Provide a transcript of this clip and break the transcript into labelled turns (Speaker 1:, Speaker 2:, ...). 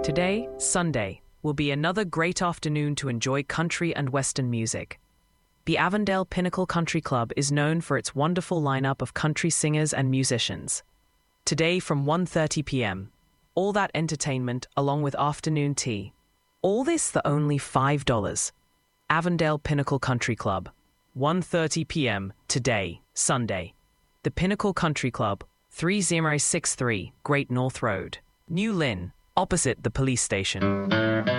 Speaker 1: Today, Sunday, will be another great afternoon to enjoy country and western music. The Avondale Pinnacle Country Club is known for its wonderful lineup of country singers and musicians. Today from 1:30 p.m., all that entertainment along with afternoon tea. All this for only $5. Avondale Pinnacle Country Club, 1:30 p.m. today, Sunday. The Pinnacle Country Club, 3063 Great North Road, New Lynn, opposite the police station.